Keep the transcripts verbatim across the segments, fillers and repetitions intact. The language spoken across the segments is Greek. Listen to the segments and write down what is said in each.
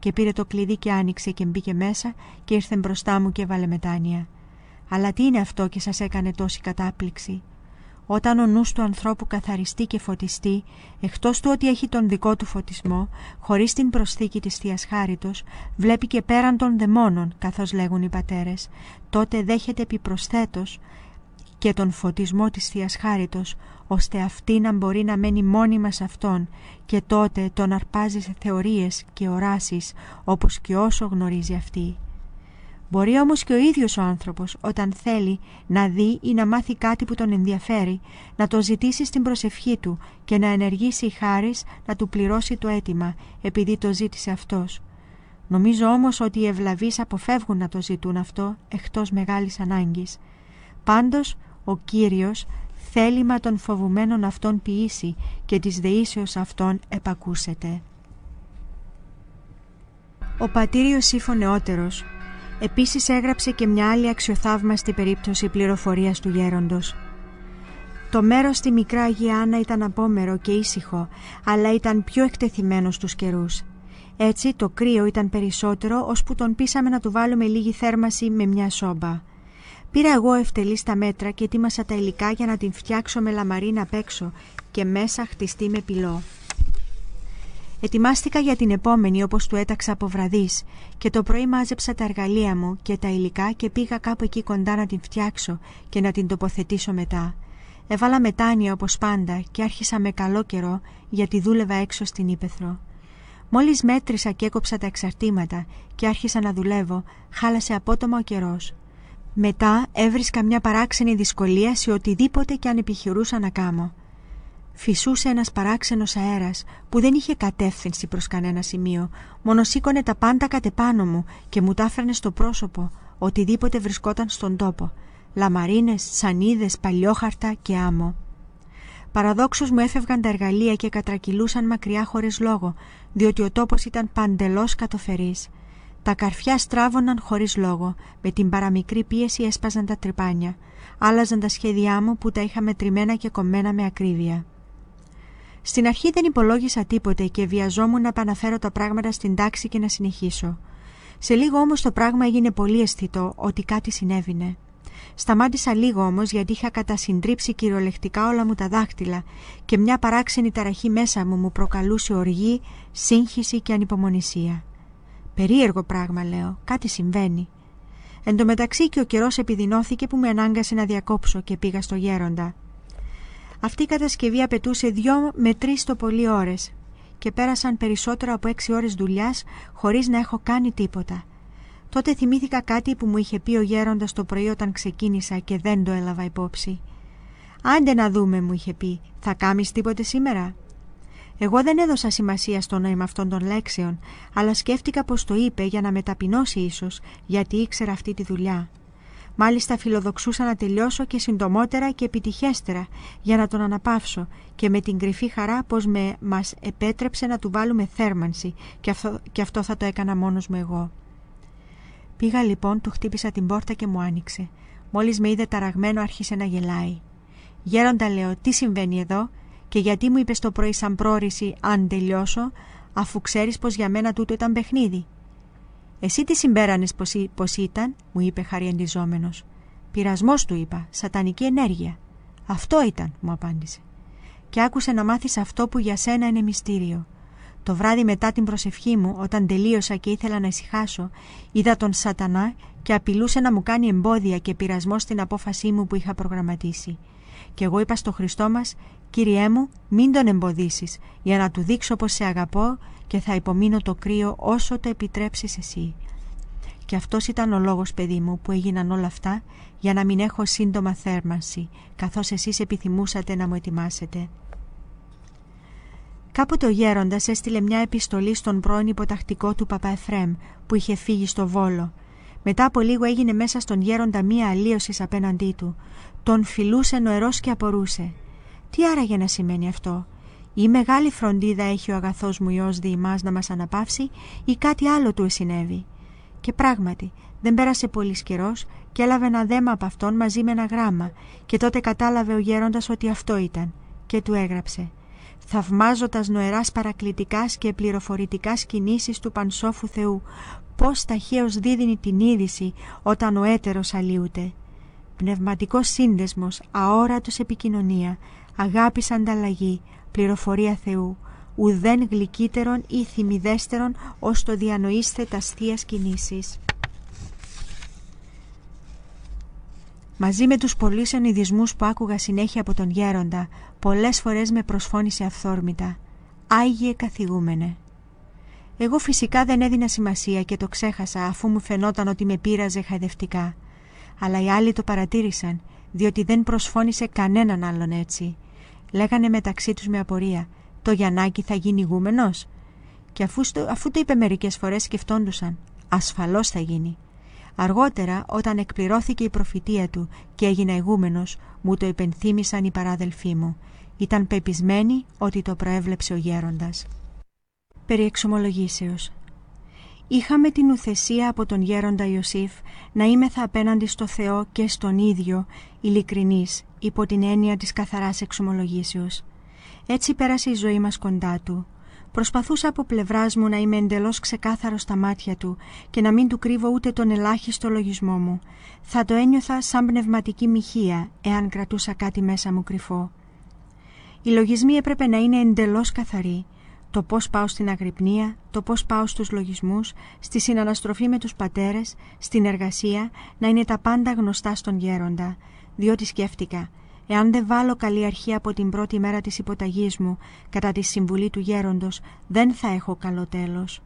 και πήρε το κλειδί και άνοιξε και μπήκε μέσα και ήρθε μπροστά μου και έβαλε μετάνοια. Αλλά τι είναι αυτό και σας έκανε τόση κατάπληξη? Όταν ο νους του ανθρώπου καθαριστεί και φωτιστεί, εκτός του ότι έχει τον δικό του φωτισμό, χωρίς την προσθήκη της Θείας Χάριτος, βλέπει και πέραν των δαιμόνων, καθώς λέγουν οι πατέρες, τότε δέχεται επιπροσθέτως και τον φωτισμό της Θείας Χάριτος, ώστε αυτή να μπορεί να μένει μόνιμα σε αυτόν, και τότε τον αρπάζει σε θεωρίες και οράσεις όπως και όσο γνωρίζει αυτή. Μπορεί όμως και ο ίδιος ο άνθρωπος, όταν θέλει να δει ή να μάθει κάτι που τον ενδιαφέρει, να το ζητήσει στην προσευχή του και να ενεργήσει η χάρις να του πληρώσει το αίτημα, επειδή το ζήτησε αυτός. Νομίζω όμως ότι οι ευλαβείς αποφεύγουν να το ζητούν αυτό, εκτός μεγάλης ανάγκης. Πάντως, ο Κύριος θέλημα των φοβουμένων αυτών ποιήσει και της δεήσεως αυτών επακούσεται. Ο πατήρ Ιωσήφ ο Νεότερος επίσης έγραψε και μια άλλη αξιοθαύμαστη περίπτωση πληροφορίας του γέροντος. Το μέρος στη Μικρά Αγία Άννα ήταν απόμερο και ήσυχο, αλλά ήταν πιο εκτεθειμένο στους καιρούς. Έτσι το κρύο ήταν περισσότερο, ώσπου τον πείσαμε να του βάλουμε λίγη θέρμαση με μια σόμπα. Πήρα εγώ ευτελής τα μέτρα και ετοίμασα τα υλικά για να την φτιάξω με λαμαρίνα απ' έξω και μέσα χτιστεί με πυλό. Ετοιμάστηκα για την επόμενη όπως του έταξα από βραδείς, και το πρωί μάζεψα τα εργαλεία μου και τα υλικά και πήγα κάπου εκεί κοντά να την φτιάξω και να την τοποθετήσω μετά. Έβαλα μετάνοια όπως πάντα και άρχισα με καλό καιρό, γιατί δούλευα έξω στην ύπαιθρο. Μόλις μέτρησα και έκοψα τα εξαρτήματα και άρχισα να δουλεύω, χάλασε απότομα ο καιρός. Μετά έβρισκα μια παράξενη δυσκολία σε οτιδήποτε και αν επιχειρούσα να κάμω. Φυσούσε ένας παράξενος αέρας που δεν είχε κατεύθυνση προς κανένα σημείο, μόνο σήκωνε τα πάντα κατ' επάνω μου και μου τα έφερνε στο πρόσωπο, οτιδήποτε βρισκόταν στον τόπο, λαμαρίνες, σανίδες, παλιόχαρτα και άμμο. Παραδόξως μου έφευγαν τα εργαλεία και κατρακυλούσαν μακριά χωρίς λόγο, διότι ο τόπος ήταν παντελώς κατοφερής. Τα καρφιά στράβωναν χωρίς λόγο, με την παραμικρή πίεση έσπαζαν τα τρυπάνια, άλλαζαν τα σχέδιά μου που τα είχα μετρημένα και κομμένα με ακρίβεια. Στην αρχή δεν υπολόγισα τίποτε και βιαζόμουν να επαναφέρω τα πράγματα στην τάξη και να συνεχίσω. Σε λίγο όμως το πράγμα έγινε πολύ αισθητό ότι κάτι συνέβηνε. Σταμάτησα λίγο όμως, γιατί είχα κατασυντρίψει κυριολεκτικά όλα μου τα δάχτυλα και μια παράξενη ταραχή μέσα μου μου προκαλούσε οργή, σύγχυση και ανυπομονησία. Περίεργο πράγμα, λέω, κάτι συμβαίνει. Εν τω μεταξύ και ο καιρός επιδεινώθηκε που με ανάγκασε να διακόψω και πήγα στο γέροντα. Αυτή η κατασκευή απαιτούσε δυο με τρεις το πολύ ώρες και πέρασαν περισσότερο από έξι ώρες δουλειάς χωρίς να έχω κάνει τίποτα. Τότε θυμήθηκα κάτι που μου είχε πει ο γέροντας το πρωί όταν ξεκίνησα και δεν το έλαβα υπόψη. «Άντε να δούμε», μου είχε πει, «θα κάμεις τίποτε σήμερα?» Εγώ δεν έδωσα σημασία στο νόημα αυτών των λέξεων, αλλά σκέφτηκα πως το είπε για να με ταπεινώσει ίσως, γιατί ήξερα αυτή τη δουλειά. Μάλιστα φιλοδοξούσα να τελειώσω και συντομότερα και επιτυχέστερα για να τον αναπαύσω, και με την κρυφή χαρά πως με μας επέτρεψε να του βάλουμε θέρμανση, και αυτό, και αυτό θα το έκανα μόνος μου εγώ. Πήγα λοιπόν, του χτύπησα την πόρτα και μου άνοιξε. Μόλις με είδε ταραγμένο άρχισε να γελάει. «Γέροντα», λέω, «τι συμβαίνει εδώ και γιατί μου είπες το πρωί σαν πρόρηση αν τελειώσω, αφού ξέρεις πως για μένα τούτο ήταν παιχνίδι?» «Εσύ τι συμπέρανες πως, πως ήταν?» μου είπε χαριεντιζόμενος. «Πειρασμός», του είπα, «σατανική ενέργεια». «Αυτό ήταν», μου απάντησε. «Και άκουσε να μάθεις αυτό που για σένα είναι μυστήριο. Το βράδυ μετά την προσευχή μου, όταν τελείωσα και ήθελα να ησυχάσω, είδα τον σατανά και απειλούσε να μου κάνει εμπόδια και πειρασμό στην απόφασή μου που είχα προγραμματίσει. Και εγώ είπα στο Χριστό μας, «Κύριέ μου, μην τον εμποδίσεις, για να του δείξω πως σε αγαπώ και θα υπομείνω το κρύο όσο το επιτρέψεις εσύ». Και αυτός ήταν ο λόγος, παιδί μου, που έγιναν όλα αυτά, για να μην έχω σύντομα θέρμανση, καθώς εσείς επιθυμούσατε να μου ετοιμάσετε. Κάποτε ο γέροντας έστειλε μια επιστολή στον πρώην υποτακτικό του Παπά Εφραίμ, που είχε φύγει στο Βόλο. Μετά από λίγο έγινε μέσα στον γέροντα μία αλλίωση απέναντί του. Τον φιλούσε νοερός και απορούσε. Τι άραγε να σημαίνει αυτό? Ή μεγάλη φροντίδα έχει ο αγαθός μου Υιός δι' ημάς να μας αναπαύσει, ή κάτι άλλο του συνέβη? Και πράγματι δεν πέρασε πολύς καιρός και έλαβε ένα δέμα από αυτόν μαζί με ένα γράμμα, και τότε κατάλαβε ο γέροντας ότι αυτό ήταν και του έγραψε. θαυμάζω τας νοεράς παρακλητικάς και πληροφορητικάς κινήσεις του πανσόφου Θεού, πώς ταχαίως δίδυνει την είδηση όταν ο έτερος αλλίουται. Πνευματικός σύνδεσμος, αόρατος επικοινωνία, αγάπης ανταλλαγή, πληροφορία Θεού, ουδέν γλυκύτερον ή θυμιδέστερον ως το διανοείστε τας θείας κινήσεις. Μαζί με τους πολλούς ενηδισμούς που άκουγα συνέχεια από τον γέροντα, πολλές φορές με προσφώνησε αυθόρμητα. «Άγιε καθηγούμενε». Εγώ φυσικά δεν έδινα σημασία και το ξέχασα, αφού μου φαινόταν ότι με πείραζε χαϊδευτικά. Αλλά οι άλλοι το παρατήρησαν, διότι δεν προσφώνησε κανέναν άλλον έτσι. Λέγανε μεταξύ τους με απορία, «Το Γιαννάκη θα γίνει ηγούμενος?» Και αφού, αφού το είπε μερικές φορές, σκεφτόντουσαν, «Ασφαλώς θα γίνει». Αργότερα, όταν εκπληρώθηκε η προφητεία του και έγινα ηγούμενος, μου το υπενθύμησαν οι παράδελφοί μου. Ήταν πεπισμένοι ότι το προέβλεψε ο γέροντας. Περί εξομολογήσεως. Είχαμε την ουθεσία από τον γέροντα Ιωσήφ να είμεθα απέναντι στο Θεό και στον ίδιο ειλικρινής, υπό την έννοια της καθαράς εξομολογήσεως. Έτσι πέρασε η ζωή μας κοντά του. Προσπαθούσα από πλευράς μου να είμαι εντελώς ξεκάθαρο στα μάτια του και να μην του κρύβω ούτε τον ελάχιστο λογισμό μου. Θα το ένιωθα σαν πνευματική μοιχεία, εάν κρατούσα κάτι μέσα μου κρυφό. Οι λογισμοί έπρεπε να είναι εντελώς καθαροί. Το πώς πάω στην αγρυπνία, το πώς πάω στους λογισμούς, στη συναναστροφή με τους πατέρες, στην εργασία, να είναι τα πάντα γνωστά στον γέροντα, διότι σκέφτηκα, εάν δεν βάλω καλή αρχή από την πρώτη μέρα της υποταγής μου, κατά τη συμβουλή του γέροντος, δεν θα έχω καλό τέλος.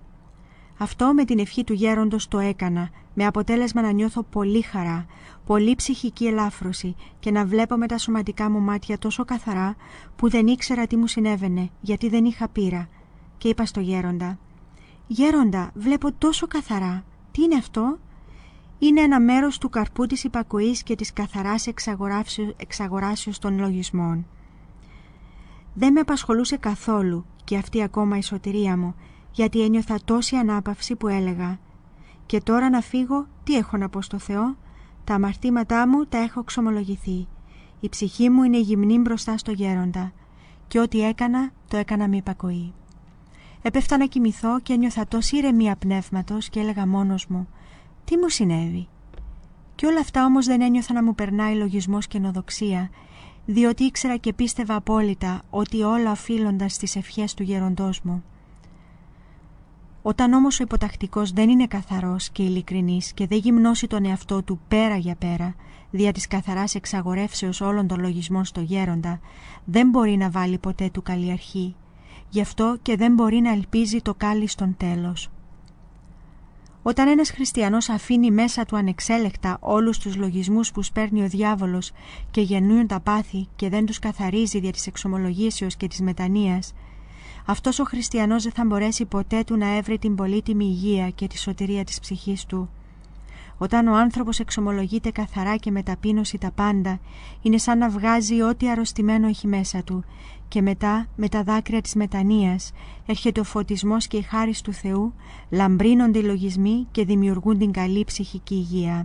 Αυτό με την ευχή του γέροντος το έκανα, με αποτέλεσμα να νιώθω πολύ χαρά, πολύ ψυχική ελάφρωση και να βλέπω με τα σωματικά μου μάτια τόσο καθαρά που δεν ήξερα τι μου συνέβαινε, γιατί δεν είχα πείρα. Και είπα στο γέροντα, «Γέροντα, βλέπω τόσο καθαρά. Τι είναι αυτό?» Είναι ένα μέρος του καρπού της υπακοής και της καθαράς εξαγοράσεως των λογισμών. Δεν με απασχολούσε καθόλου και αυτή ακόμα η σωτηρία μου, γιατί ένιωθα τόση ανάπαυση που έλεγα «Και τώρα να φύγω, τι έχω να πω στο Θεό? Τα αμαρτήματά μου τα έχω εξομολογηθεί. Η ψυχή μου είναι γυμνή μπροστά στο γέροντα και ό,τι έκανα, το έκανα με υπακοή». Έπεφτα να κοιμηθώ και ένιωθα τόση ηρεμία πνεύματος και έλεγα μόνος μου «Τι μου συνέβη?» Και όλα αυτά όμως δεν ένιωθα να μου περνάει λογισμός και νοδοξία, διότι ήξερα και πίστευα απόλυτα ότι όλα οφείλονταν στις ευχές του γέροντός μου. Όταν όμως ο υποτακτικός δεν είναι καθαρός και ειλικρινής και δεν γυμνώσει τον εαυτό του πέρα για πέρα, δια της καθαράς εξαγορεύσεως όλων των λογισμών στο γέροντα, δεν μπορεί να βάλει ποτέ του καλή αρχή. Γι' αυτό και δεν μπορεί να ελπίζει το κάλλιστον τέλος. Όταν ένας χριστιανός αφήνει μέσα του ανεξέλεκτα όλους τους λογισμούς που σπέρνει ο διάβολος και γεννούν τα πάθη και δεν τους καθαρίζει δια της εξομολογήσεως και της μετανοίας, αυτός ο χριστιανός δεν θα μπορέσει ποτέ του να έβρει την πολύτιμη υγεία και τη σωτηρία της ψυχής του. Όταν ο άνθρωπος εξομολογείται καθαρά και με ταπείνωση τα πάντα, είναι σαν να βγάζει ό,τι αρρωστημένο έχει μέσα του και μετά, με τα δάκρυα της μετανοίας, έρχεται ο φωτισμός και η χάρις του Θεού, λαμπρύνονται οι λογισμοί και δημιουργούν την καλή ψυχική υγεία.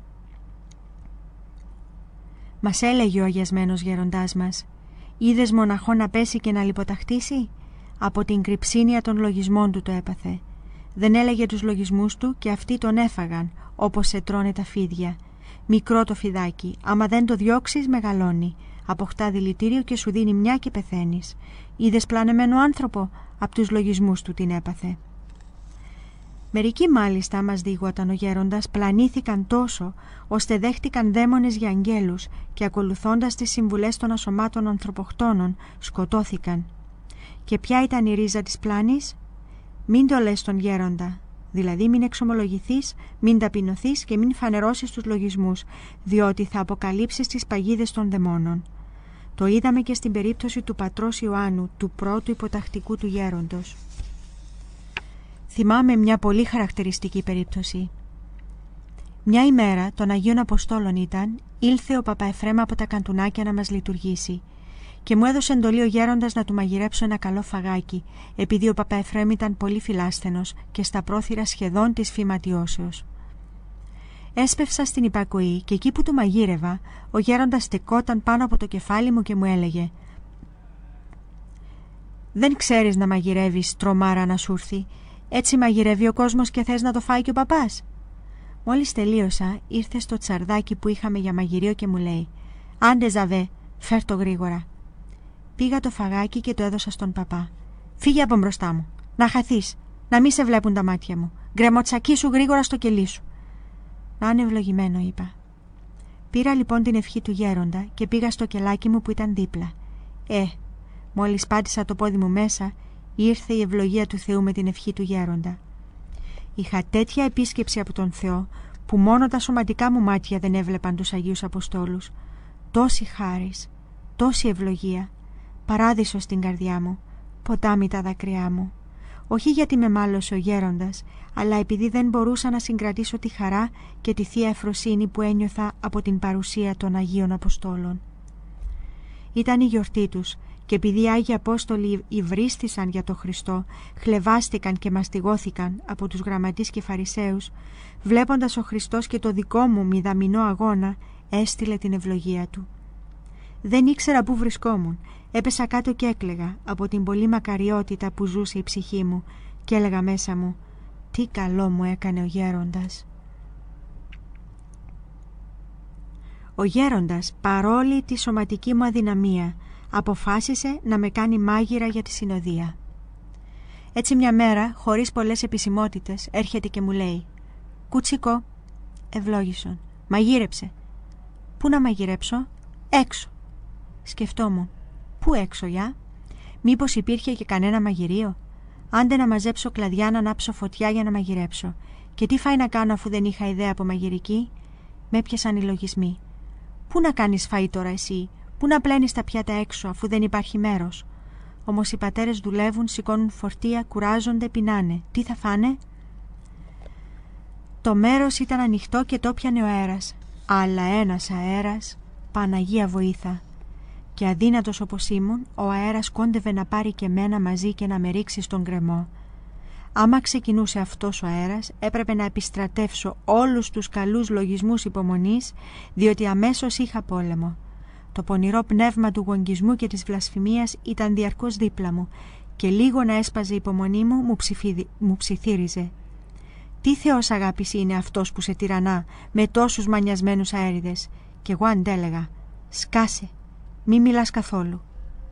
Μας έλεγε ο αγιασμένος γέροντάς μας, «Είδες μοναχό να πέσει και να λιποταχτήσει?» Από την κρυψίνια των λογισμών του το έπαθε. Δεν έλεγε τους λογισμούς του και αυτοί τον έφαγαν, όπως σε τρώνε τα φίδια. Μικρό το φιδάκι, άμα δεν το διώξεις μεγαλώνει. Αποκτά δηλητήριο και σου δίνει μια και πεθαίνεις. Είδες πλανεμένο άνθρωπο? Από τους λογισμούς του την έπαθε. Μερικοί μάλιστα, μας διηγόταν ο γέροντας, πλανήθηκαν τόσο, ώστε δέχτηκαν δαίμονες για αγγέλους και ακολουθώντας τις συμβουλές των ασωμάτων ανθρωποκτόνων σκοτώθηκαν. Και ποια ήταν η ρίζα της πλάνης? Μην το λες στον γέροντα, δηλαδή μην εξομολογηθείς, μην ταπεινωθείς και μην φανερώσεις τους λογισμούς, διότι θα αποκαλύψεις τις παγίδες των δαιμόνων. Το είδαμε και στην περίπτωση του πατρός Ιωάννου, του πρώτου υποτακτικού του γέροντος. Θυμάμαι μια πολύ χαρακτηριστική περίπτωση. Μια ημέρα των Αγίων Αποστόλων ήταν, ήλθε ο Παπαεφρέμ από τα Καντουνάκια να μας λειτουργήσει και μου έδωσε εντολή ο γέροντας να του μαγειρέψω ένα καλό φαγάκι, επειδή ο Παπαεφρέμ ήταν πολύ φιλάσθενος και στα πρόθυρα σχεδόν της φυματιώσεως. Έσπευσα στην υπακοή και εκεί που του μαγείρευα, ο γέροντας στεκόταν πάνω από το κεφάλι μου και μου έλεγε Δεν ξέρεις να μαγειρεύεις, τρομάρα να σου έρθει. Έτσι μαγειρεύει ο κόσμος και θες να το φάει και ο παπάς. Μόλις τελείωσα, ήρθε στο τσαρδάκι που είχαμε για μαγειρίο και μου λέει: «Άντε Ζαβέ, φέρ' το γρήγορα». Πήγα το φαγάκι και το έδωσα στον παπά. «Φύγε από μπροστά μου, να χαθείς, να μη σε βλέπουν τα μάτια μου. Γκρεμοτσακίσου γρήγορα στο κελί σου». «Να είναι ευλογημένο», είπα. Πήρα λοιπόν την ευχή του γέροντα και πήγα στο κελάκι μου που ήταν δίπλα. Ε, μόλις πάτησα το πόδι μου μέσα, ήρθε η ευλογία του Θεού με την ευχή του γέροντα. Είχα τέτοια επίσκεψη από τον Θεό που μόνο τα σωματικά μου μάτια δεν έβλεπαν τους Αγίους Αποστόλους. Τόση χάρις, τόση ευλογία, παράδεισο στην καρδιά μου, ποτάμι τα δάκρυά μου. Όχι γιατί με μάλωσε ο γέροντας, αλλά επειδή δεν μπορούσα να συγκρατήσω τη χαρά και τη θεία ευφροσύνη που ένιωθα από την παρουσία των Αγίων Αποστόλων. Ήταν η γιορτή τους και επειδή οι Άγιοι Απόστολοι υβρίστησαν για το Χριστό, χλεβάστηκαν και μαστιγώθηκαν από τους γραμματείς και φαρισαίους, βλέποντας ο Χριστός και το δικό μου μηδαμινό αγώνα, έστειλε την ευλογία του. Δεν ήξερα πού βρισκόμουν. Έπεσα κάτω και έκλαιγα από την πολύ μακαριότητα που ζούσε η ψυχή μου και έλεγα μέσα μου: τι καλό μου έκανε ο γέροντας. Ο γέροντας, παρόλη τη σωματική μου αδυναμία, αποφάσισε να με κάνει μάγειρα για τη συνοδεία. Έτσι μια μέρα, χωρίς πολλές επισημότητες, έρχεται και μου λέει: «Κουτσικό, ευλόγησον, μαγείρεψε». «Πού να μαγειρέψω?» «Έξω». Σκεφτόμουν: «Πού έξω, για? Μήπως υπήρχε και κανένα μαγειρίο? Άντε να μαζέψω κλαδιά, να ανάψω φωτιά για να μαγειρέψω. Και τι φάει να κάνω αφού δεν είχα ιδέα από μαγειρική?» Με έπιασαν οι λογισμοί. «Πού να κάνεις φαΐ τώρα εσύ? Πού να πλένεις τα πιάτα έξω αφού δεν υπάρχει μέρος?» Όμως οι πατέρες δουλεύουν, σηκώνουν φορτία, κουράζονται, πεινάνε. Τι θα φάνε? Το μέρος ήταν ανοιχτό και το πιανε ο αέρας. Αλλά ένας αέρας, Παναγία βοήθα. Και αδύνατος όπως ήμουν, ο αέρας κόντευε να πάρει και μένα μαζί και να με ρίξει στον γκρεμό. Άμα ξεκινούσε αυτός ο αέρας, έπρεπε να επιστρατεύσω όλους τους καλούς λογισμούς υπομονής, διότι αμέσως είχα πόλεμο. Το πονηρό πνεύμα του γογγισμού και της βλασφημίας ήταν διαρκώς δίπλα μου και λίγο να έσπαζε η υπομονή μου, μου, ψηφίδι, μου ψιθύριζε. Τι Θεός αγάπης είναι αυτός που σε τυραννά με τόσους μανιασμένους αέριδες? Κι εγώ αντέλεγα: «Σκάσε, μη μιλάς καθόλου».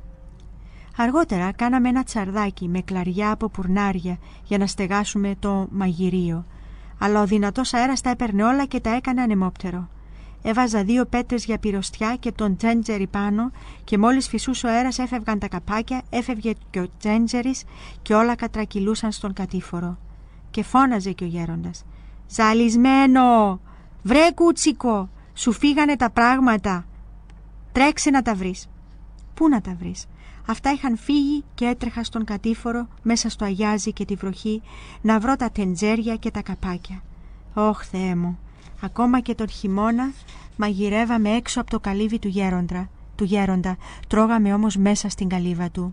Αργότερα κάναμε ένα τσαρδάκι με κλαριά από πουρνάρια για να στεγάσουμε το μαγειρίο, αλλά ο δυνατός αέρας τα έπαιρνε όλα και τα έκανε ανεμόπτερο. Έβαζα δύο πέτρες για πυροστιά και τον τζέντζερι πάνω και μόλις φυσούσε ο αέρας έφευγαν τα καπάκια, έφευγε και ο τζέντζερις και όλα κατρακυλούσαν στον κατήφορο. Και φώναζε και ο γέροντας: «Ζαλισμένο! Βρε κουτσικό! Σου φύγανε τα πράγματα! Τρέξε να τα βρεις». Πού να τα βρεις? Αυτά είχαν φύγει και έτρεχα στον κατήφορο μέσα στο αγιάζι και τη βροχή να βρω τα τεντζέρια και τα καπάκια. Ωχ, Θεέ μου! Ακόμα και τον χειμώνα μαγειρεύαμε έξω από το καλύβι του γέροντα, του γέροντα, τρώγαμε όμως μέσα στην καλύβα του.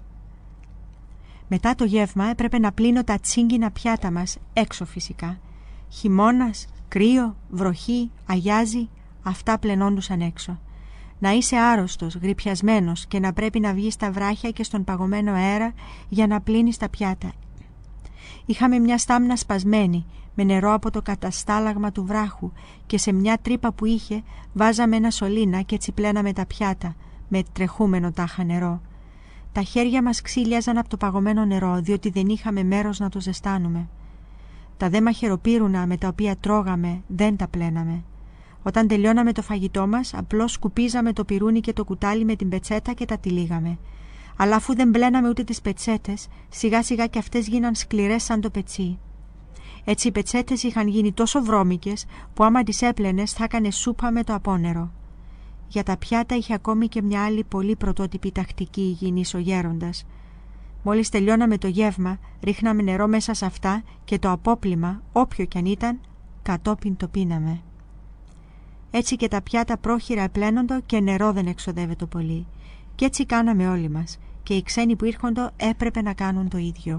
Μετά το γεύμα έπρεπε να πλύνω τα τσίγκινα πιάτα μας, έξω φυσικά. Χειμώνας, κρύο, βροχή, αγιάζι, αυτά πλενόντουσαν έξω. Να είσαι άρρωστος, γρυπιασμένος και να πρέπει να βγεις στα βράχια και στον παγωμένο αέρα για να πλύνεις τα πιάτα. Είχαμε μια στάμνα σπασμένη με νερό από το καταστάλαγμα του βράχου και σε μια τρύπα που είχε βάζαμε ένα σωλήνα και έτσι πλέναμε τα πιάτα με τρεχούμενο τάχα νερό. Τα χέρια μας ξύλιαζαν από το παγωμένο νερό διότι δεν είχαμε μέρος να το ζεστάνουμε. Τα δε μαχαιροπύρουνα με τα οποία τρώγαμε δεν τα πλέναμε. Όταν τελειώναμε το φαγητό μας, απλώς σκουπίζαμε το πυρούνι και το κουτάλι με την πετσέτα και τα τυλίγαμε. Αλλά αφού δεν πλέναμε ούτε τις πετσέτες, σιγά σιγά και αυτές γίναν σκληρές σαν το πετσί. Έτσι οι πετσέτες είχαν γίνει τόσο βρώμικες που άμα τις έπλαινες θα έκανε σούπα με το απόνερο. Για τα πιάτα είχε ακόμη και μια άλλη πολύ πρωτότυπη τακτική υγιεινής ο γέροντας. Μόλις τελειώναμε το γεύμα, ρίχναμε νερό μέσα σε αυτά και το απόπλημα, όποιο κι αν ήταν, κατόπιν το πίναμε. Έτσι και τα πιάτα πρόχειρα επλένοντο και νερό δεν εξοδεύεται πολύ. Κι έτσι κάναμε όλοι μας και οι ξένοι που ήρχοντο έπρεπε να κάνουν το ίδιο.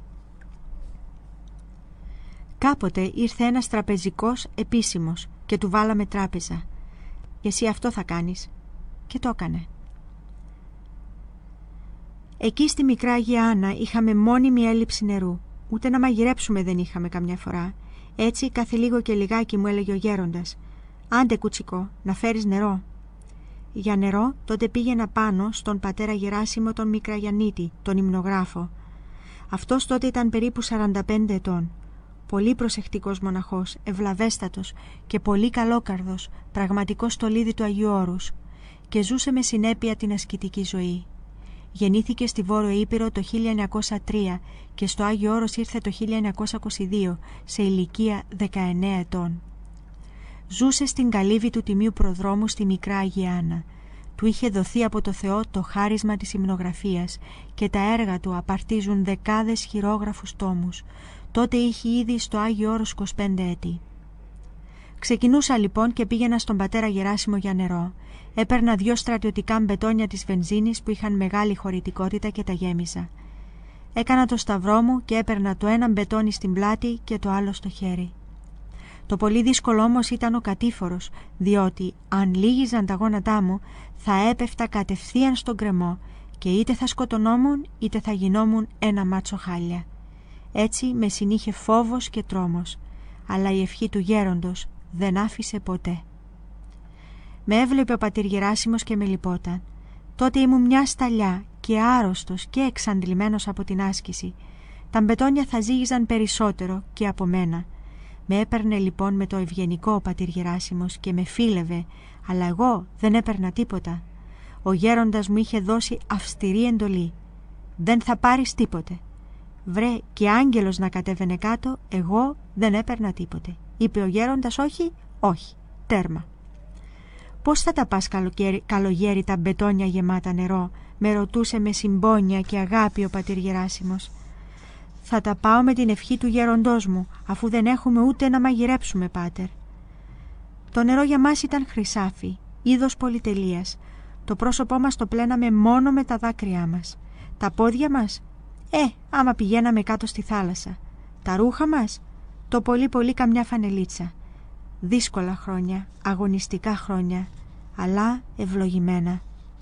Κάποτε ήρθε ένας τραπεζικός επίσημος και του βάλαμε τράπεζα. «Και εσύ αυτό θα κάνεις». Και το έκανε. Εκεί στη μικρά Αγία Άννα είχαμε μόνιμη έλλειψη νερού. Ούτε να μαγειρέψουμε δεν είχαμε καμιά φορά. Έτσι κάθε λίγο και λιγάκι μου έλεγε ο γέροντας: «Άντε κουτσικό, να φέρεις νερό». Για νερό τότε πήγαινα πάνω στον πατέρα Γεράσιμο τον Μικραγιαννίτη, τον υμνογράφο. Αυτός τότε ήταν περίπου σαράντα πέντε ετών. Πολύ προσεκτικός μοναχός, ευλαβέστατος και πολύ καλόκαρδος, πραγματικό στολίδι του Αγίου Όρους, και ζούσε με συνέπεια την ασκητική ζωή. Γεννήθηκε στη Βόρειο Ήπειρο το χίλια εννιακόσια τρία και στο Άγιο Όρος ήρθε το χίλια εννιακόσια είκοσι δύο σε ηλικία δεκαεννέα ετών. Ζούσε στην καλύβη του Τιμίου Προδρόμου στη Μικρά Αγία Άννα. Του είχε δοθεί από το Θεό το χάρισμα της υμνογραφίας και τα έργα του απαρτίζουν δεκάδες χειρόγραφους τόμους. Τότε είχε ήδη στο Άγιο Όρος είκοσι πέντε έτη. Ξεκινούσα λοιπόν και πήγαινα στον πατέρα Γεράσιμο για νερό. Έπαιρνα δυο στρατιωτικά μπετόνια της βενζίνης που είχαν μεγάλη χωρητικότητα και τα γέμιζα. Έκανα το σταυρό μου και έπαιρνα το ένα μπετόνι στην πλάτη και το άλλο στο χέρι. Το πολύ δύσκολο όμως ήταν ο κατήφορος, διότι αν λύγιζαν τα γόνατά μου θα έπεφτα κατευθείαν στον κρεμό και είτε θα σκοτωνόμουν είτε θα γινόμουν ένα μάτσο χάλια. Έτσι με συνήχε φόβος και τρόμος, αλλά η ευχή του γέροντος δεν άφησε ποτέ. Με έβλεπε ο πατήρ Γεράσιμος και με λυπόταν. Τότε ήμουν μια σταλιά και άρρωστος και εξαντλημένος από την άσκηση. Τα μπετόνια θα ζύγιζαν περισσότερο και από μένα. Με έπαιρνε λοιπόν με το ευγενικό ο πατήρ Γεράσιμος και με φίλευε, αλλά εγώ δεν έπαιρνα τίποτα. Ο γέροντας μου είχε δώσει αυστηρή εντολή: «Δεν θα πάρεις τίποτε». Βρε, και άγγελος να κατέβαινε κάτω, εγώ δεν έπαιρνα τίποτε. Είπε ο γέροντας: «Όχι, όχι, τέρμα». «Πώς θα τα πας καλοκαίρι, καλογέρι τα μπετόνια γεμάτα νερό?» με ρωτούσε με συμπόνια και αγάπη ο πατήρ Γεράσιμος. «Θα τα πάω με την ευχή του γέροντός μου, αφού δεν έχουμε ούτε να μαγειρέψουμε, πάτερ». Το νερό για μας ήταν χρυσάφι, είδος πολυτελείας. Το πρόσωπό μας το πλέναμε μόνο με τα δάκρυά μας. Τα πόδια μας, ε, άμα πηγαίναμε κάτω στη θάλασσα. Τα ρούχα μας, το πολύ πολύ καμιά φανελίτσα. Δύσκολα χρόνια, αγωνιστικά χρόνια, αλλά ευλογημένα.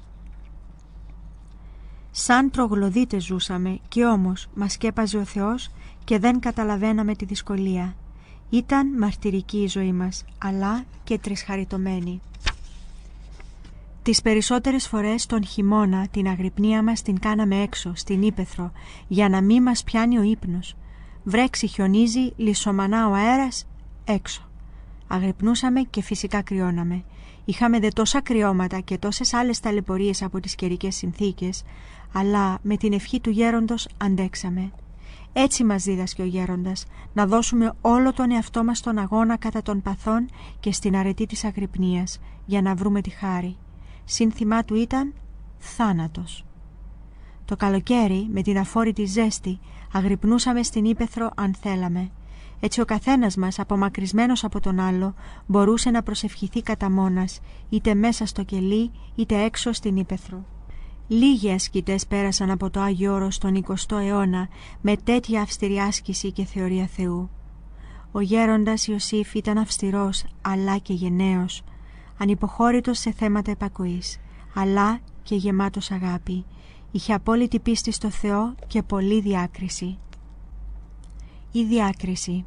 Σαν τρογλωδίτες ζούσαμε και όμως μας σκέπαζε ο Θεός και δεν καταλαβαίναμε τη δυσκολία. Ήταν μαρτυρική η ζωή μας, αλλά και τρισχαριτωμένη. Τις περισσότερες φορές τον χειμώνα την αγρυπνία μας την κάναμε έξω, στην ύπαιθρο, για να μην μας πιάνει ο ύπνος. Βρέξει, χιονίζει, λισομανά ο αέρας, έξω. Αγρυπνούσαμε και φυσικά κρυώναμε. Είχαμε δε τόσα κρυώματα και τόσες άλλες ταλαιπωρίες από τις καιρικές συνθήκες, αλλά με την ευχή του γέροντος αντέξαμε. Έτσι μας δίδασκε ο γέροντας, να δώσουμε όλο τον εαυτό μας στον αγώνα κατά των παθών και στην αρετή της αγρυπνίας, για να βρούμε τη χάρη. Σύνθημά του ήταν θάνατος. Το καλοκαίρι, με την αφόρητη ζέστη, αγρυπνούσαμε στην ύπαιθρο αν θέλαμε. Έτσι ο καθένας μας, απομακρυσμένος από τον άλλο, μπορούσε να προσευχηθεί κατά μόνας, είτε μέσα στο κελί, είτε έξω στην ύπαιθρο. Λίγοι ασκητές πέρασαν από το Άγιο Όρος τον εικοστό αιώνα με τέτοια αυστηρή άσκηση και θεωρία Θεού. Ο γέροντας Ιωσήφ ήταν αυστηρός, αλλά και γενναίος, ανυποχώρητος σε θέματα επακοής, αλλά και γεμάτος αγάπη. Είχε απόλυτη πίστη στο Θεό και πολλή διάκριση. Η διάκριση.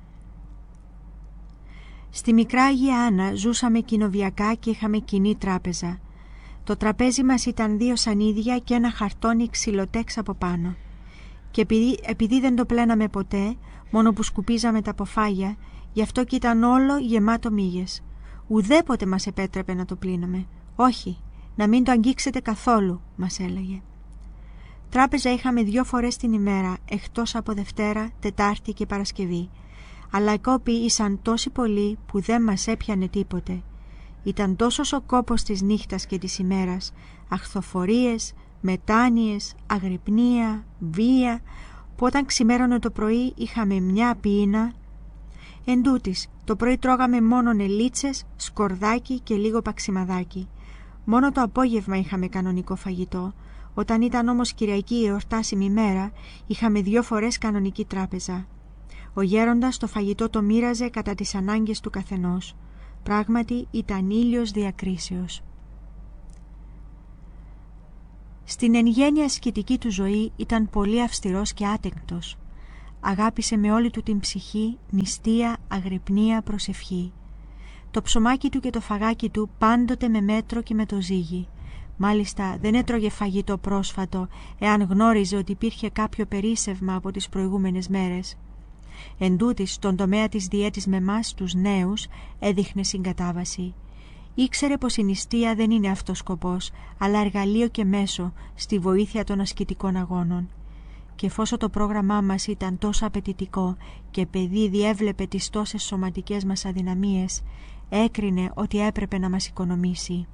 Στη Μικρά Αγία Άννα ζούσαμε κοινοβιακά και είχαμε κοινή τράπεζα. Το τραπέζι μας ήταν δύο σανίδια και ένα χαρτόνι ξυλοτέξ από πάνω. Και επειδή, επειδή δεν το πλέναμε ποτέ, μόνο που σκουπίζαμε τα ποφάγια, γι' αυτό και ήταν όλο γεμάτο μύγες. Ουδέποτε μας επέτρεπε να το πλύναμε. «Όχι, να μην το αγγίξετε καθόλου», μας έλεγε. Τράπεζα είχαμε δύο φορές την ημέρα, εκτός από Δευτέρα, Τετάρτη και Παρασκευή. Αλλά οι κόποι ήσαν τόσοι πολλοί που δεν μας έπιανε τίποτε. Ήταν τόσος ο κόπος της νύχτας και της ημέρας, αχθοφορίες, μετάνοιες, αγρυπνία, βία, που όταν ξημέρωνε το πρωί είχαμε μια πείνα. Εν τούτης, το πρωί τρώγαμε μόνο νελίτσες, σκορδάκι και λίγο παξιμαδάκι. Μόνο το απόγευμα είχαμε κανονικό φαγητό. Όταν ήταν όμως Κυριακή εορτάσιμη μέρα, είχαμε δύο φορές κανονική τράπεζα. Ο γέροντας το φαγητό το μοίραζε κατά τις ανάγκες του καθενός. Πράγματι ήταν ήλιος διακρίσεως. Στην εν γένει ασκητική του ζωή ήταν πολύ αυστηρός και άτεγκτος. Αγάπησε με όλη του την ψυχή νηστεία, αγρυπνία, προσευχή. Το ψωμάκι του και το φαγάκι του πάντοτε με μέτρο και με το ζύγι. Μάλιστα δεν έτρωγε φαγητό πρόσφατο εάν γνώριζε ότι υπήρχε κάποιο περίσσευμα από τις προηγούμενες μέρες. Εν τούτοις, στον τομέα της διέτης με εμάς τους νέους έδειχνε συγκατάβαση. Ήξερε πως η νηστεία δεν είναι αυτός σκοπός, αλλά εργαλείο και μέσο στη βοήθεια των ασκητικών αγώνων. Και εφόσον το πρόγραμμά μας ήταν τόσο απαιτητικό και παιδί διέβλεπε τις τόσες σωματικές μας αδυναμίες, έκρινε ότι έπρεπε να μας οικονομήσει.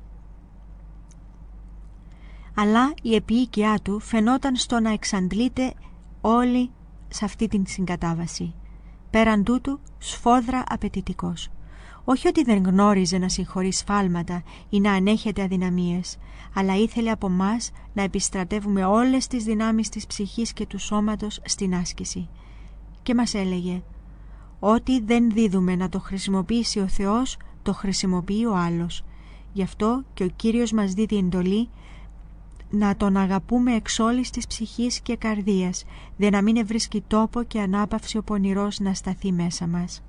Αλλά η επίοικιά του φαινόταν στο να εξαντλείται όλη σε αυτή την συγκατάβαση. Πέραν τούτου, σφόδρα απαιτητικός. Όχι ότι δεν γνώριζε να συγχωρεί σφάλματα ή να ανέχεται αδυναμίες, αλλά ήθελε από μας να επιστρατεύουμε όλες τις δυνάμεις της ψυχής και του σώματος στην άσκηση. Και μας έλεγε: «Ό,τι δεν δίδουμε να το χρησιμοποιήσει ο Θεός, το χρησιμοποιεί ο άλλος. Γι' αυτό και ο Κύριος μας δίδει εντολή να τον αγαπούμε εξ όλης της ψυχής και καρδίας, δε να μην ευρίσκει τόπο και ανάπαυση ο πονηρός να σταθεί μέσα μας».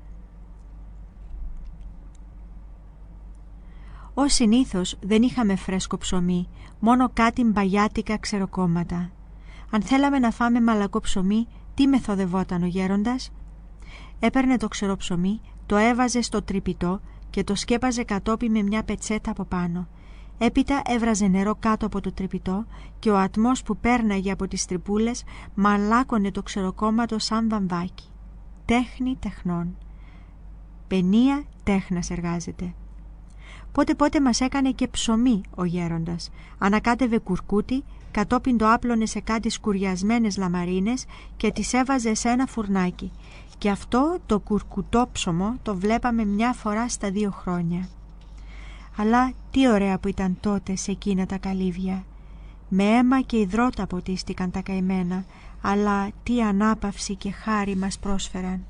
Ως συνήθως δεν είχαμε φρέσκο ψωμί, μόνο κάτι μπαγιάτικα ξεροκόμματα. Αν θέλαμε να φάμε μαλακό ψωμί, τι μεθοδευόταν ο γέροντας? Έπαιρνε το ξερό ψωμί, το έβαζε στο τρυπητό και το σκέπαζε κατόπιν με μια πετσέτα από πάνω. Έπειτα έβραζε νερό κάτω από το τρυπητό και ο ατμός που πέρναγε από τις τρυπούλες μαλάκωνε το ξεροκόμματο σαν βαμβάκι. Τέχνη τεχνών. Παινία τέχνας εργάζεται. Πότε πότε μας έκανε και ψωμί ο γέροντας. Ανακάτευε κουρκούτι, κατόπιν το άπλωνε σε κάτι σκουριασμένες λαμαρίνες και τις έβαζε σε ένα φουρνάκι. Και αυτό το κουρκουτόψωμο το βλέπαμε μια φορά στα δύο χρόνια. Αλλά τι ωραία που ήταν τότε σε εκείνα τα καλύβια. Με αίμα και υδρότα ποτίστηκαν τα καημένα, αλλά τι ανάπαυση και χάρη μας πρόσφεραν.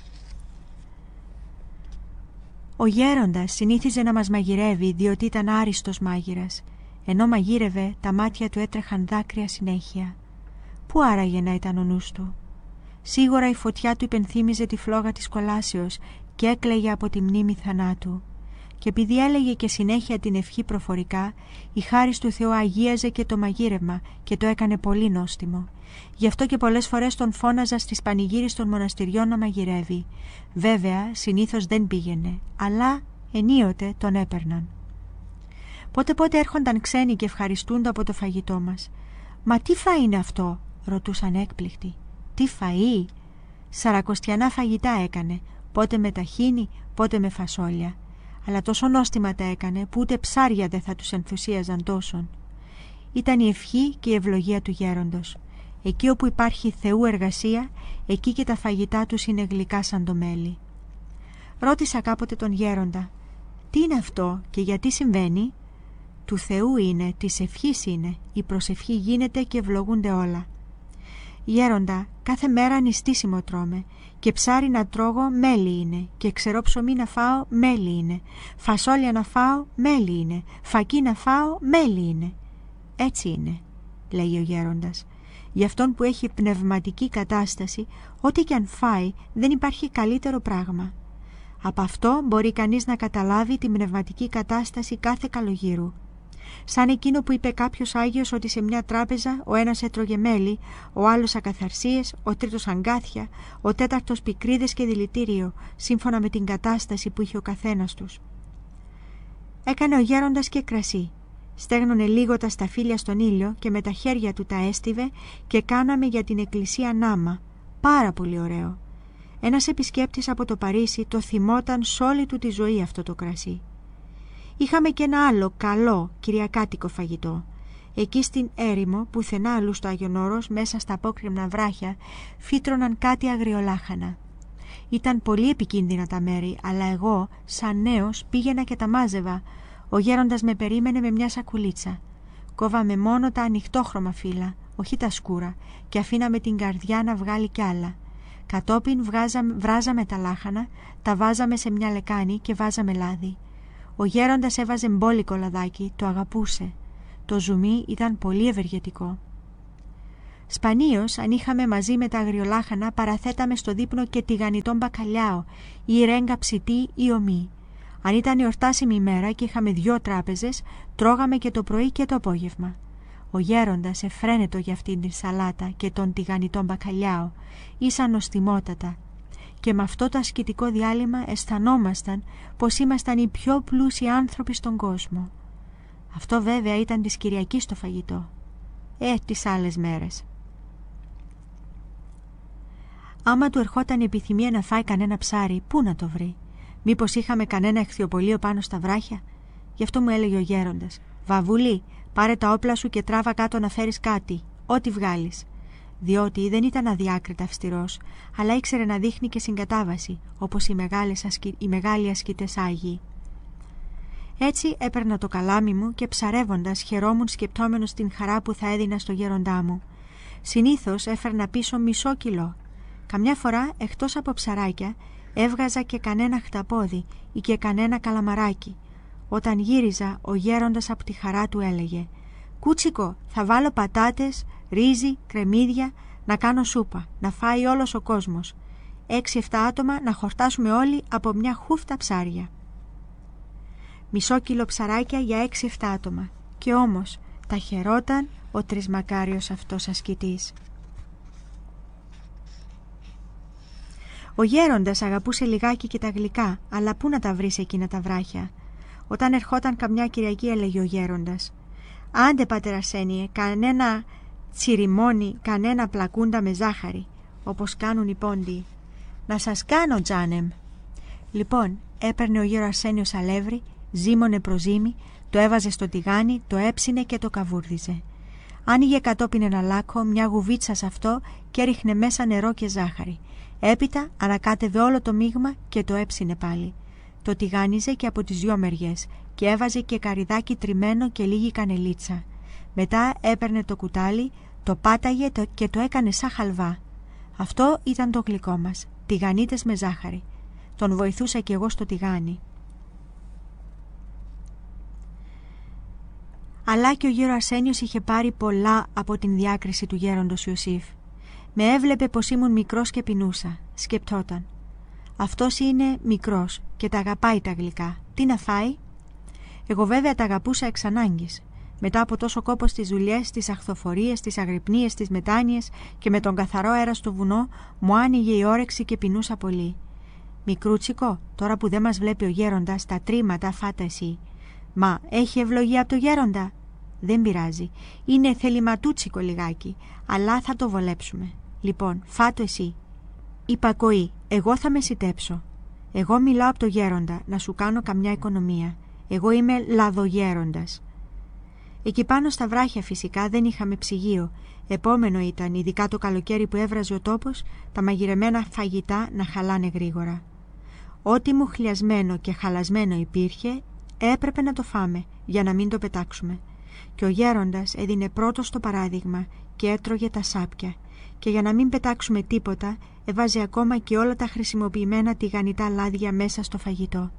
Ο γέροντας συνήθιζε να μας μαγειρεύει διότι ήταν άριστος μάγειρας. Ενώ μαγείρευε, τα μάτια του έτρεχαν δάκρυα συνέχεια. Πού άραγε να ήταν ο νους του? Σίγουρα η φωτιά του υπενθύμιζε τη φλόγα της κολάσεως και έκλαιγε από τη μνήμη θανάτου. Και επειδή έλεγε και συνέχεια την ευχή προφορικά, η χάρις του Θεού αγίαζε και το μαγείρευμα και το έκανε πολύ νόστιμο. Γι' αυτό και πολλές φορές τον φώναζα στις πανηγύρις των μοναστηριών να μαγειρεύει. Βέβαια, συνήθως δεν πήγαινε, αλλά ενίοτε τον έπαιρναν. Πότε πότε έρχονταν ξένοι και ευχαριστούνται από το φαγητό μας. «Μα τι φαΐ είναι αυτό?» ρωτούσαν έκπληκτοι. «Τι φαΐ?» Σαρακοστιανά φαγητά έκανε, πότε με ταχίνι, πότε με φασόλια. Αλλά τόσο νόστιμα τα έκανε που ούτε ψάρια δεν θα τους ενθουσίαζαν τόσον. Ήταν η ευχή και η ευλογία του γέροντος. Εκεί όπου υπάρχει Θεού εργασία, εκεί και τα φαγητά τους είναι γλυκά σαν το μέλι. Ρώτησα κάποτε τον γέροντα: «Τι είναι αυτό και γιατί συμβαίνει?» «Του Θεού είναι, της ευχής είναι, η προσευχή γίνεται και ευλογούνται όλα». «Γέροντα, κάθε μέρα νηστίσιμο τρώμε και ψάρι να τρώγω μέλι είναι και ξερό ψωμί να φάω μέλι είναι, φασόλια να φάω μέλι είναι, φακί να φάω μέλι είναι». «Έτσι είναι», λέει ο γέροντας. «Για αυτόν που έχει πνευματική κατάσταση, ό,τι και αν φάει δεν υπάρχει καλύτερο πράγμα. Από αυτό μπορεί κανείς να καταλάβει την πνευματική κατάσταση κάθε καλογύρου. Σαν εκείνο που είπε κάποιος Άγιος ότι σε μια τράπεζα ο ένας έτρωγε μέλι, ο άλλος ακαθαρσίες, ο τρίτος αγκάθια, ο τέταρτος πικρίδες και δηλητήριο, σύμφωνα με την κατάσταση που είχε ο καθένας τους. Έκανε ο γέροντας και κρασί. Στέγνωνε λίγο τα σταφύλια στον ήλιο και με τα χέρια του τα έστιβε και κάναμε για την εκκλησία νάμα. Πάρα πολύ ωραίο. Ένας επισκέπτης από το Παρίσι το θυμόταν σ' όλη του τη ζωή αυτό το κρασί. Είχαμε και ένα άλλο καλό κυριακάτικο φαγητό. Εκεί στην έρημο, πουθενά αλλού στο Άγιον Όρος, μέσα στα απόκρημνα βράχια, φύτρωναν κάτι αγριολάχανα. Ήταν πολύ επικίνδυνα τα μέρη, αλλά εγώ, σαν νέος, πήγαινα και τα μάζευα. Ο γέροντας με περίμενε με μια σακουλίτσα. Κόβαμε μόνο τα ανοιχτόχρωμα φύλλα, όχι τα σκούρα, και αφήναμε την καρδιά να βγάλει κι άλλα. Κατόπιν βγάζαμε, βράζαμε τα λάχανα, τα βάζαμε σε μια λεκάνη και βάζαμε λάδι. Ο γέροντας έβαζε μπόλικο λαδάκι, το αγαπούσε. Το ζουμί ήταν πολύ ευεργετικό. Σπανίως, αν είχαμε μαζί με τα αγριολάχανα, παραθέταμε στο δείπνο και τηγανιτό μπακαλιάο ή ρέγγα ψητή ή ομή. Αν ήταν εορτάσιμη ημέρα και είχαμε δυο τράπεζες, τρώγαμε και το πρωί και το απόγευμα. Ο γέροντας εφραίνετο για αυτήν την σαλάτα και τον τηγανιτό μπακαλιάο, ήσαν νοστιμότατα. Και με αυτό το ασκητικό διάλειμμα αισθανόμασταν πως ήμασταν οι πιο πλούσιοι άνθρωποι στον κόσμο. Αυτό βέβαια ήταν της Κυριακής το φαγητό. Ε, τις άλλες μέρες. Άμα του ερχόταν η επιθυμία να φάει κανένα ψάρι, πού να το βρει? Μήπως είχαμε κανένα εχθιοπολείο πάνω στα βράχια? Γι' αυτό μου έλεγε ο γέροντας: «Βαβούλη, πάρε τα όπλα σου και τράβα κάτω να φέρεις κάτι, ό,τι βγάλεις». Διότι δεν ήταν αδιάκριτα αυστηρός, αλλά ήξερε να δείχνει και συγκατάβαση, όπως οι, μεγάλες ασκη... οι μεγάλοι ασκητές Άγιοι. Έτσι έπαιρνα το καλάμι μου και ψαρεύοντας χαιρόμουν σκεπτόμενος την χαρά που θα έδινα στο γέροντά μου. Συνήθως έφερνα πίσω μισό κιλό. Καμιά φορά, εκτός από ψαράκια, έβγαζα και κανένα χταπόδι ή και κανένα καλαμαράκι. Όταν γύριζα, ο γέροντας από τη χαρά του έλεγε: «Κούτσικο, θα βάλω πατάτες, ρύζι, κρεμμύδια, να κάνω σούπα, να φάει όλος ο κόσμος. Έξι-εφτά άτομα να χορτάσουμε όλοι από μια χούφτα ψάρια». Μισό κιλό ψαράκια για έξι-εφτά άτομα. Και όμως τα χαιρόταν ο τρισμακάριος αυτός ασκητής. Ο γέροντας αγαπούσε λιγάκι και τα γλυκά, αλλά πού να τα βρεις εκείνα τα βράχια? Όταν ερχόταν καμιά Κυριακή, έλεγε ο γέροντας: «Άντε, πατέρα Αρσένιε, κανένα τσιριμόνι, κανένα πλακούντα με ζάχαρη, όπως κάνουν οι πόντιοι. Να σας κάνω, Τζάνεμ». Λοιπόν, έπαιρνε ο γέρο Αρσένιος αλεύρι, ζύμωνε προζύμι, το έβαζε στο τηγάνι, το έψινε και το καβούρδιζε. Άνοιγε κατόπιν ένα λάκκο, μια γουβίτσα σε αυτό και έριχνε μέσα νερό και ζάχαρη. Έπειτα ανακάτευε όλο το μείγμα και το έψινε πάλι. Το τηγάνιζε και από τις δυο μεριές και έβαζε και καρυδάκι τριμμένο και λίγη κανελίτσα. Μετά έπαιρνε το κουτάλι, το πάταγε και το έκανε σαν χαλβά. Αυτό ήταν το γλυκό μας, τηγανίτες με ζάχαρη. Τον βοηθούσα κι εγώ στο τηγάνι. Αλλά και ο γέρο Αρσένιος είχε πάρει πολλά από την διάκριση του γέροντος Ιωσήφ. Με έβλεπε πως ήμουν μικρός και πεινούσα. Σκεπτόταν: «Αυτός είναι μικρός και τα αγαπάει τα γλυκά. Τι να φάει?» Εγώ βέβαια τα αγαπούσα εξ ανάγκης. Μετά από τόσο κόπο στις δουλειές, στις αχθοφορίες, στις αγρυπνίες, στις μετάνοιες και με τον καθαρό αέρα στο βουνό, μου άνοιγε η όρεξη και πεινούσα πολύ. «Μικρούτσικο, τώρα που δεν μας βλέπει ο γέροντας, τα τρίματα φάτα εσύ». «Μα έχει ευλογία από το γέροντα?» «Δεν πειράζει. Είναι θεληματούτσικο λιγάκι, αλλά θα το βολέψουμε. Λοιπόν, φάτο εσύ». «Υπακοή, εγώ θα με σιτέψω. Εγώ μιλάω από το γέροντα, να σου κάνω καμιά οικονομία. Εγώ είμαι λαδογέροντας». Εκεί πάνω στα βράχια φυσικά δεν είχαμε ψυγείο. Επόμενο ήταν, ειδικά το καλοκαίρι που έβραζε ο τόπος, τα μαγειρεμένα φαγητά να χαλάνε γρήγορα. Ό,τι μου χλιασμένο και χαλασμένο υπήρχε, έπρεπε να το φάμε για να μην το πετάξουμε. Και ο γέροντας έδινε πρώτος το παράδειγμα και έτρωγε τα σάπια, και για να μην πετάξουμε τίποτα έβαζε ακόμα και όλα τα χρησιμοποιημένα τηγανιτά λάδια μέσα στο φαγητό.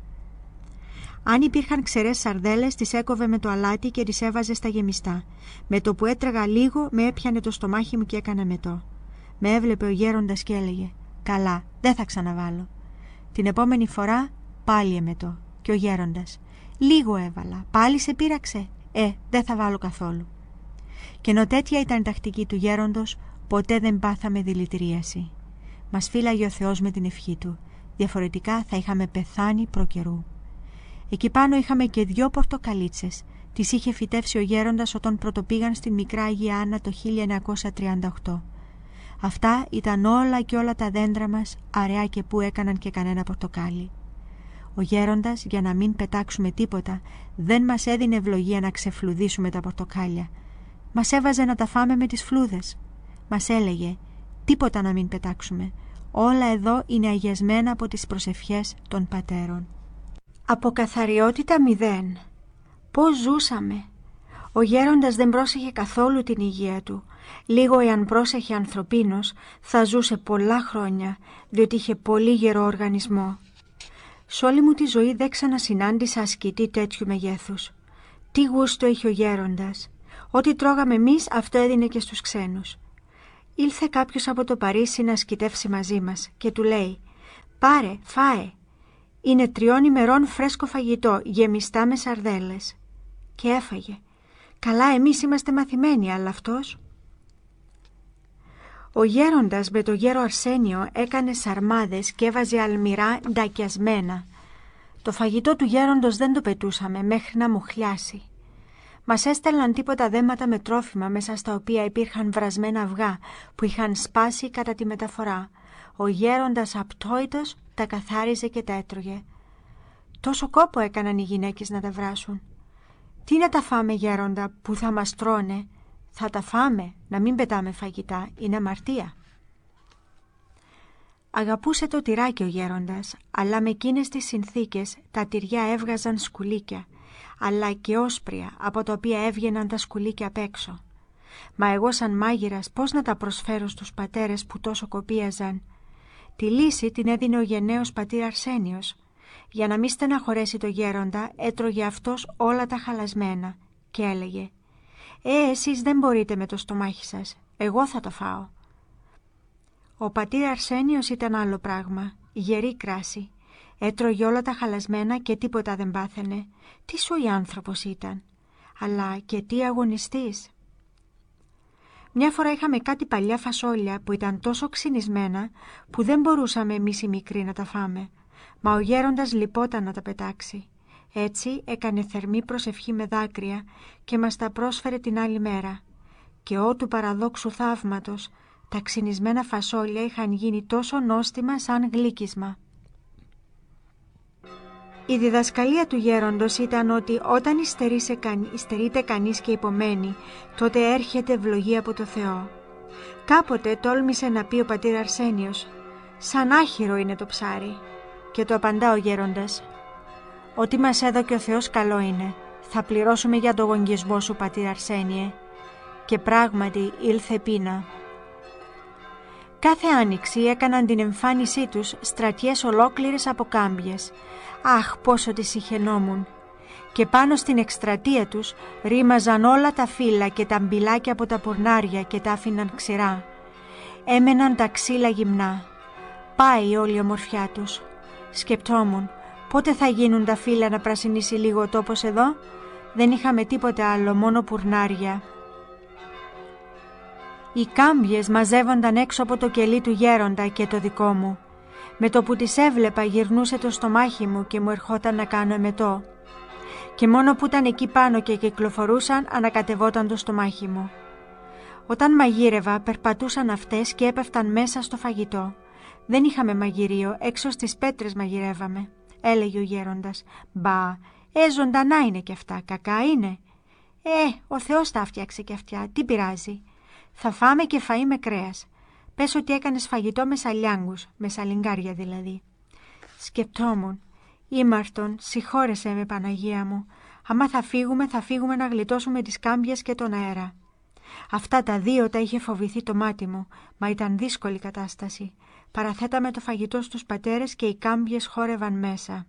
Αν υπήρχαν ξερές σαρδέλες, τις έκοβε με το αλάτι και τις έβαζε στα γεμιστά. Με το που έτρεγα λίγο, με έπιανε το στομάχι μου και έκανα μετό. Με έβλεπε ο γέροντας και έλεγε: «Καλά, δεν θα ξαναβάλω». Την επόμενη φορά πάλι εμετό. Και ο γέροντας: «Λίγο έβαλα, πάλι σε πείραξε? Ε, δεν θα βάλω καθόλου». Και ενώ τέτοια ήταν η τακτική του γέροντος, ποτέ δεν πάθαμε δηλητηρίαση. Μας φύλαγε ο Θεός με την ευχή του. Διαφορετικά θα είχαμε πεθάνει προκαιρού. Εκεί πάνω είχαμε και δυο πορτοκαλίτσες. Τις είχε φυτεύσει ο γέροντας όταν πρωτοπήγαν στην Μικρά Αγία Άννα το χίλια εννιακόσια τριάντα οκτώ. Αυτά ήταν όλα και όλα τα δέντρα μας, αραιά και που έκαναν και κανένα πορτοκάλι. Ο γέροντας, για να μην πετάξουμε τίποτα, δεν μας έδινε ευλογία να ξεφλουδίσουμε τα πορτοκάλια. Μας έβαζε να τα φάμε με τις φλούδες. Μας έλεγε: «Τίποτα να μην πετάξουμε. Όλα εδώ είναι αγιασμένα από τις προσευχές των πατέρων». Από καθαριότητα μηδέν. Πώς ζούσαμε! Ο γέροντας δεν πρόσεχε καθόλου την υγεία του. Λίγο εάν πρόσεχε ανθρωπίνος, θα ζούσε πολλά χρόνια, διότι είχε πολύ γερό οργανισμό. Σ' όλη μου τη ζωή δεν ξανασυνάντησα ασκητή τέτοιου μεγέθους. Τι γούστο είχε ο γέροντας! Ό,τι τρώγαμε εμείς, αυτό έδινε και στους ξένους. Ήλθε κάποιος από το Παρίσι να σκητεύσει μαζί μας και του λέει «Πάρε, φάε, είναι τριών ημερών φρέσκο φαγητό, γεμιστά με σαρδέλες». Και έφαγε. Καλά, εμείς είμαστε μαθημένοι, αλλά αυτός... Ο γέροντας με το γέρο Αρσένιο έκανε σαρμάδες και έβαζε αλμυρά ντακιασμένα. Το φαγητό του γέροντος δεν το πετούσαμε μέχρι να μουχλιάσει. Μας έστελναν τίποτα δέματα με τρόφιμα μέσα στα οποία υπήρχαν βρασμένα αυγά που είχαν σπάσει κατά τη μεταφορά. Ο γέροντας απτόητος τα καθάριζε και τα έτρωγε. Τόσο κόπο έκαναν οι γυναίκες να τα βράσουν. «Τι να τα φάμε, γέροντα, που θα μας τρώνε?» «Θα τα φάμε, να μην πετάμε φαγητά, είναι αμαρτία». Αγαπούσε το τυράκι ο γέροντας, αλλά με εκείνες τις συνθήκες τα τυριά έβγαζαν σκουλίκια, αλλά και όσπρια από τα οποία έβγαιναν τα σκουλίκια απ' έξω. Μα εγώ σαν μάγειρας πώς να τα προσφέρω στους πατέρες που τόσο κοπίαζαν? Τη λύση την έδινε ο γενναίος πατήρ Αρσένιος. Για να μην στεναχωρέσει το γέροντα, έτρωγε αυτός όλα τα χαλασμένα και έλεγε «Ε, εσείς δεν μπορείτε με το στομάχι σας, εγώ θα το φάω». Ο πατήρ Αρσένιος ήταν άλλο πράγμα, γερή κράση. Έτρωγε όλα τα χαλασμένα και τίποτα δεν πάθαινε. Τι σοϊ άνθρωπος ήταν, αλλά και τι αγωνιστής. Μια φορά είχαμε κάτι παλιά φασόλια που ήταν τόσο ξυνισμένα που δεν μπορούσαμε εμείς οι μικροί να τα φάμε. Μα ο γέροντας λυπόταν να τα πετάξει. Έτσι έκανε θερμή προσευχή με δάκρυα και μας τα πρόσφερε την άλλη μέρα. Και ό του παραδόξου θαύματος, τα ξυνισμένα φασόλια είχαν γίνει τόσο νόστιμα σαν γλύκισμα. Η διδασκαλία του γέροντος ήταν ότι όταν υστερείται κανείς και υπομένει, τότε έρχεται ευλογία από το Θεό. Κάποτε τόλμησε να πει ο πατήρ Αρσένιος «Σαν άχυρο είναι το ψάρι». Και το απαντά ο γέροντας «Ό,τι μας έδωκε ο Θεός καλό είναι. Θα πληρώσουμε για τον γονγκισμό σου, πατήρ Αρσένιε». Και πράγματι ήλθε πείνα. Κάθε άνοιξη έκαναν την εμφάνισή τους στρατιές ολόκληρες από κάμπιες. Αχ, πόσο τις συχαινόμουν! Και πάνω στην εκστρατεία τους ρήμαζαν όλα τα φύλλα και τα μπιλάκια από τα πουρνάρια και τα άφηναν ξηρά. Έμεναν τα ξύλα γυμνά. Πάει όλη η ομορφιά τους. Σκεπτόμουν, πότε θα γίνουν τα φύλλα να πρασινίσει λίγο ο τόπος εδώ? Δεν είχαμε τίποτε άλλο, μόνο πουρνάρια. Οι κάμπιες μαζεύονταν έξω από το κελί του γέροντα και το δικό μου. Με το που τις έβλεπα γυρνούσε το στομάχι μου και μου ερχόταν να κάνω εμετό. Και μόνο που ήταν εκεί πάνω και κυκλοφορούσαν ανακατευόταν το στομάχι μου. Όταν μαγείρευα περπατούσαν αυτές και έπεφταν μέσα στο φαγητό. Δεν είχαμε μαγειρίο, έξω στις πέτρες μαγειρεύαμε. Έλεγε ο γέροντας. Μπα, ε, ζωντανά είναι κι αυτά, κακά είναι. Ε, ο Θεός τα φτιάξε κι αυτιά, τι πειράζει. Θα φάμε και φαΐ με κρέας. Πες ότι έκανες φαγητό με σαλιάγκους, με σαλιγκάρια δηλαδή. Σκεπτόμουν, ήμαρτον, συγχώρεσέ με Παναγία μου. Άμα θα φύγουμε, θα φύγουμε να γλιτώσουμε τις κάμπιες και τον αέρα. Αυτά τα δύο τα είχε φοβηθεί το μάτι μου, μα ήταν δύσκολη κατάσταση. Παραθέταμε το φαγητό στους πατέρες και οι κάμπιες χόρευαν μέσα.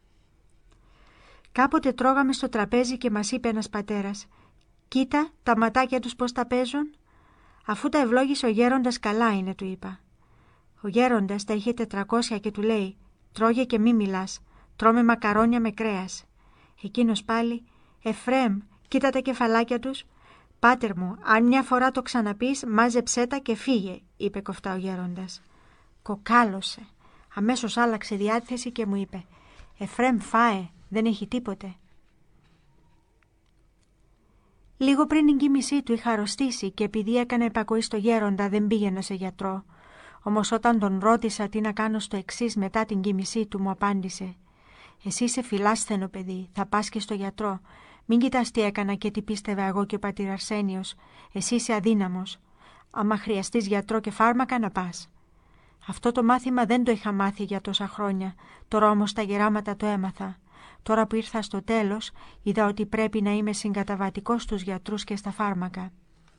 Κάποτε τρώγαμε στο τραπέζι και μας είπε ένας πατέρας «Κοίτα τα ματάκια τους πώς τα παίζουν». «Αφού τα ευλόγησε ο γέροντας καλά είναι», του είπα. Ο γέροντας τα είχε τετρακόσια και του λέει «Τρώγε και μη μιλάς, τρώμε μακαρόνια με κρέας». Εκείνος πάλι «Εφραίμ, κοίτα τα κεφαλάκια τους». «Πάτερ μου, αν μια φορά το ξαναπείς, μάζεψέ τα και φύγε», είπε κοφτά ο γέροντας. Κοκάλωσε. Αμέσως άλλαξε διάθεση και μου είπε «Εφραίμ, φάε, δεν έχει τίποτε». Λίγο πριν την κοίμησή του είχα αρρωστήσει και επειδή έκανε επακοή στο γέροντα δεν πήγαινα σε γιατρό. Όμως όταν τον ρώτησα τι να κάνω στο εξής μετά την κοίμησή του, μου απάντησε «Εσύ είσαι φιλάσθενο παιδί, θα πας και στο γιατρό. Μην κοιτάς τι έκανα και τι πίστευα εγώ και ο πατήρ Αρσένιος. Εσύ είσαι αδύναμος. Άμα χρειαστείς γιατρό και φάρμακα να πας». Αυτό το μάθημα δεν το είχα μάθει για τόσα χρόνια, τώρα όμως τα γεράματα το έμαθα. Τώρα που ήρθα στο τέλος, είδα ότι πρέπει να είμαι συγκαταβατικός στους γιατρούς και στα φάρμακα.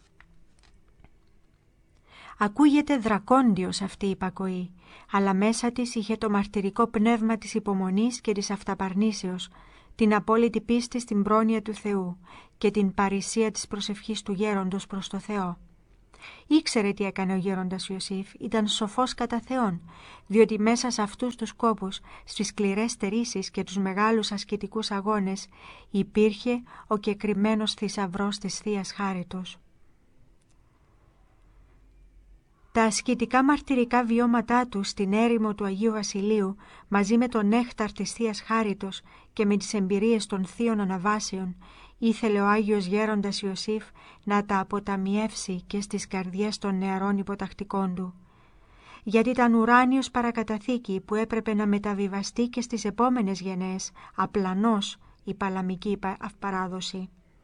Ακούγεται δρακόντιος αυτή η υπακοή, αλλά μέσα της είχε το μαρτυρικό πνεύμα της υπομονής και της αυταπαρνήσεως. την απόλυτη πίστη στην πρόνοια του Θεού και την παρησία της προσευχής του γέροντος προς το Θεό. Ήξερε τι έκανε ο γέροντας Ιωσήφ, ήταν σοφός κατά Θεόν, διότι μέσα σε αυτούς τους κόπους, στις σκληρές στερήσεις και τους μεγάλους ασκητικούς αγώνες, υπήρχε ο κεκριμένος θησαυρός της Θείας Χάριτος. Τα ασκητικά μαρτυρικά βιώματά του στην έρημο του Αγίου Βασιλείου, μαζί με τον νέχταρ της Θείας Χάριτος και με τις εμπειρίες των Θείων Αναβάσεων, ήθελε ο Άγιος Γέροντας Ιωσήφ να τα αποταμιεύσει και στις καρδιές των νεαρών υποτακτικών του. Γιατί ήταν ουράνιος παρακαταθήκη που έπρεπε να μεταβιβαστεί και στις επόμενες γενναίες, απλανός η παλαμική παράδοση.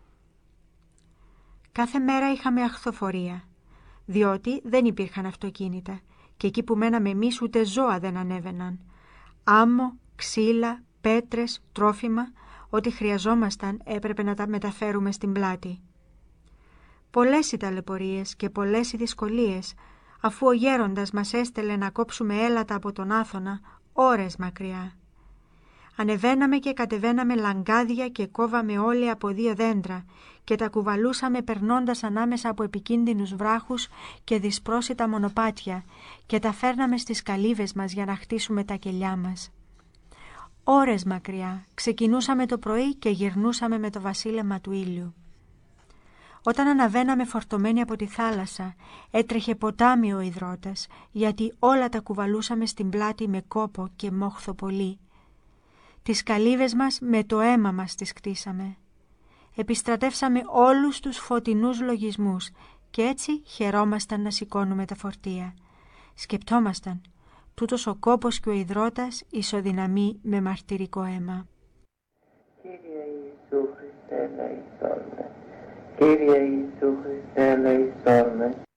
Κάθε μέρα είχαμε αχθοφορία, διότι δεν υπήρχαν αυτοκίνητα και εκεί που μέναμε εμείς ούτε ζώα δεν ανέβαιναν. Άμμο, ξύλα, πέτρες, τρόφιμα, ό,τι χρειαζόμασταν έπρεπε να τα μεταφέρουμε στην πλάτη. Πολλές οι ταλαιπωρίες και πολλές οι δυσκολίες, αφού ο γέροντας μας έστελε να κόψουμε έλατα από τον Άθωνα ώρες μακριά. Ανεβαίναμε και κατεβαίναμε λαγκάδια και κόβαμε όλοι από δύο δέντρα και τα κουβαλούσαμε περνώντας ανάμεσα από επικίνδυνους βράχους και δυσπρόσιτα μονοπάτια και τα φέρναμε στις καλύβες μας για να χτίσουμε τα κελιά μας. Ώρες μακριά, ξεκινούσαμε το πρωί και γυρνούσαμε με το βασίλεμα του ήλιου. Όταν αναβαίναμε φορτωμένοι από τη θάλασσα, έτρεχε ποτάμι ο υδρότας, γιατί όλα τα κουβαλούσαμε στην πλάτη με κόπο και μόχθο πολύ. Τις καλύβες μας με το αίμα μας τις κτίσαμε. Επιστρατεύσαμε όλους τους φωτεινούς λογισμούς και έτσι χαιρόμασταν να σηκώνουμε τα φορτία. Σκεπτόμασταν, τούτος ο κόπος και ο υδρότας ισοδυναμεί με μαρτυρικό αίμα. Κύριε Ιησού Χριστέ, ελεησόν με. Κύριε Ιησού Χριστέ, ελεησόν με.